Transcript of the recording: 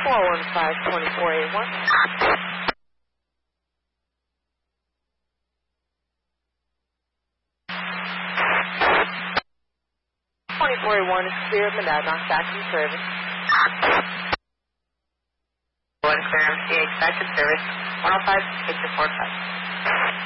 415-2481. 2481 is clear of Monadnock, back in service. One clear MC, expected service, 105-6245.